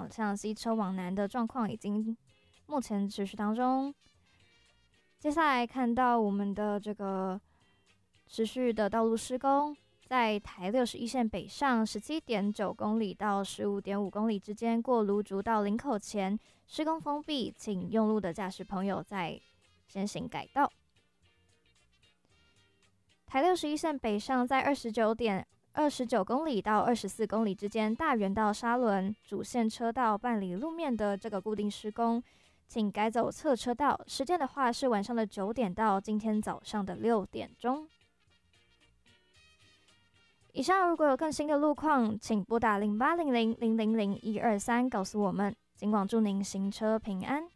像西车往南的状况已经目前持续当中。接下来看到我们的这个持续的道路施工，在台61线北上17.9公里到15.5公里之间，过芦竹到林口前施工封闭，请用路的驾驶朋友再先行改道。台61线北上在29公里到24公里之间，大园到沙仑主线车道办理路面的这个固定施工，请改走侧车道。时间的话是晚上的9点到今天早上的6点钟。以上如果有更新的路况，请拨打0800000123告诉我们。尽管祝您行车平安。